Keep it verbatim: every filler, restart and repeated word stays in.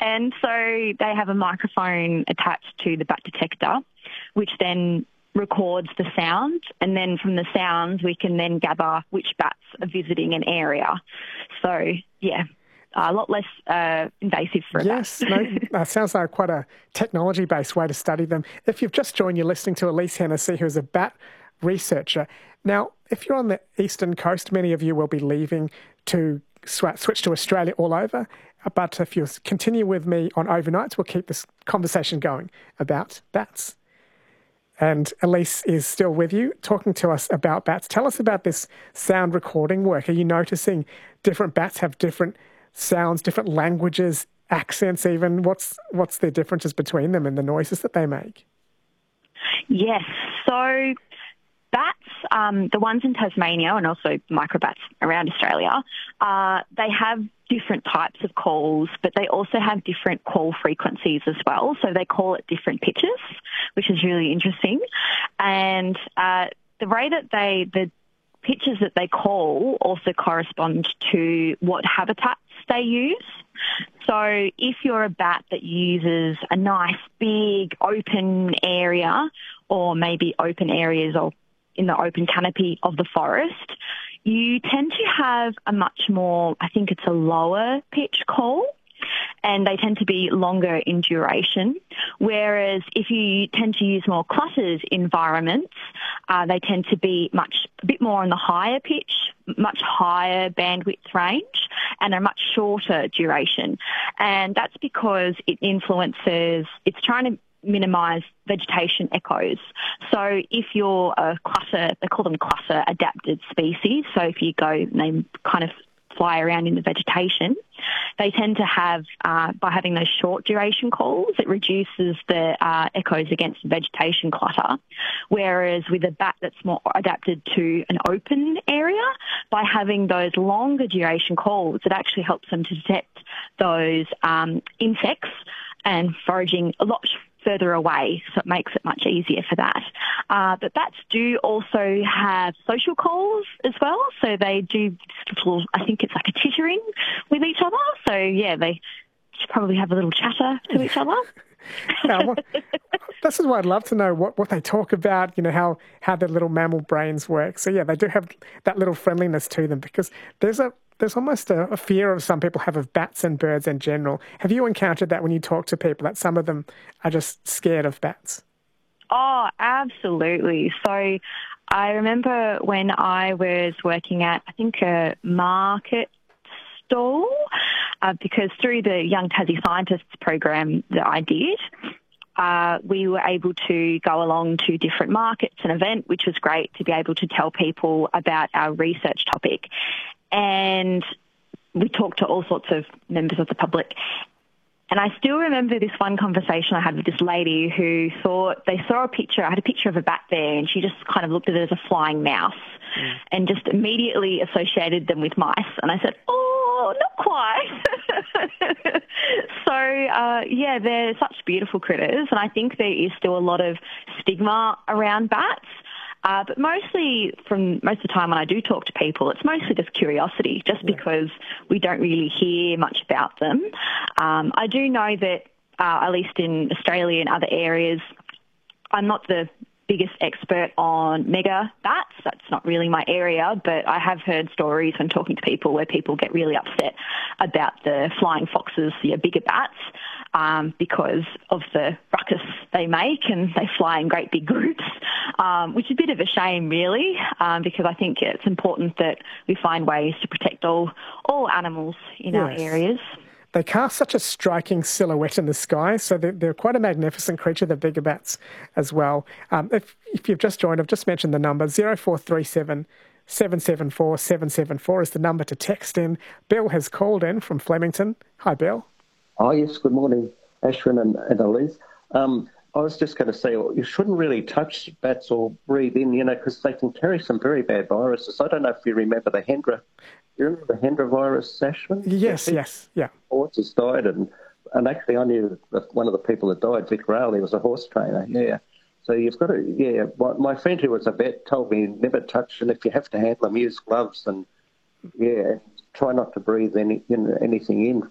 And so they have a microphone attached to the bat detector, which then records the sound, and then from the sounds we can then gather which bats are visiting an area. So, yeah, a lot less uh, invasive for a yes, bat. Yes, no, uh, sounds like quite a technology-based way to study them. If you've just joined, you're listening to Elise Hennessy, who is a bat researcher. Now, if you're on the eastern coast, many of you will be leaving to sw- switch to Australia all over. But if you continue with me on overnights, we'll keep this conversation going about bats. And Elise is still with you, talking to us about bats. Tell us about this sound recording work. Are you noticing different bats have different sounds, different languages, accents even? What's what's the differences between them and the noises that they make? Yes, so bats, um, the ones in Tasmania and also microbats around Australia, uh, they have different types of calls, but they also have different call frequencies as well. So they call it different pitches, which is really interesting. And uh, the way that they, the pitches that they call also correspond to what habitats they use. So if you're a bat that uses a nice big open area, or maybe open areas or in the open canopy of the forest, you tend to have a much more, I think it's a lower pitch call, and they tend to be longer in duration. Whereas if you tend to use more cluttered environments, uh, they tend to be much, a bit more on the higher pitch, much higher bandwidth range, and a much shorter duration. And that's because it influences, it's trying to minimise vegetation echoes. So if you're a clutter, they call them clutter adapted species, so if you go and they kind of fly around in the vegetation, they tend to have, uh, by having those short duration calls, it reduces the uh, echoes against vegetation clutter. Whereas with a bat that's more adapted to an open area, by having those longer duration calls, it actually helps them to detect those um, insects and foraging a lot further away, so it makes it much easier for that. Uh, but bats do also have social calls as well, so they do little, I think it's like a tittering with each other. So yeah, they probably have a little chatter to each other. Now, what, this is why I'd love to know what, what they talk about, you know, how, how their little mammal brains work. So yeah, they do have that little friendliness to them, because there's a There's almost a, a fear of some people have of bats and birds in general. Have you encountered that when you talk to people, that some of them are just scared of bats? Oh, absolutely. So I remember when I was working at, I think, a market stall, uh, because through the Young Tassie Scientists program that I did, Uh, we were able to go along to different markets and event, which was great to be able to tell people about our research topic. And we talked to all sorts of members of the public. And I still remember this one conversation I had with this lady who thought, they saw a picture, I had a picture of a bat there, and she just kind of looked at it as a flying mouse mm. and just immediately associated them with mice. And I said, oh, not quite. So, uh, yeah, they're such beautiful critters, and I think there is still a lot of stigma around bats. Uh, but mostly, from most of the time when I do talk to people, it's mostly just curiosity, just yeah. because we don't really hear much about them. Um, I do know that, uh, at least in Australia and other areas, I'm not the biggest expert on mega bats. That's not really my area, but I have heard stories when talking to people where people get really upset about the flying foxes, the bigger bats, um, because of the ruckus they make, and they fly in great big groups, um, which is a bit of a shame, really, um, because I think it's important that we find ways to protect all, all animals in yes. our areas. They cast such a striking silhouette in the sky, so they're, they're quite a magnificent creature, the bigger bats as well. Um, if, if you've just joined, I've just mentioned the number, zero four three seven, seven seven four, seven seven four is the number to text in. Bill has called in from Flemington. Hi, Bill. Oh, yes, good morning, Ashwin and, and Elise. Um, I was just going to say, well, you shouldn't really touch bats or breathe in, you know, because they can carry some very bad viruses. I don't know if you remember the Hendra. You remember the Hendra virus, Ashwin? Yes, yes, yeah. Horses died, and, and actually I knew one of the people that died, Vic Rowley, he was a horse trainer, yeah. So you've got to, yeah, my friend who was a vet told me never touch, and if you have to handle them, use gloves, and, yeah, try not to breathe any, you know, anything in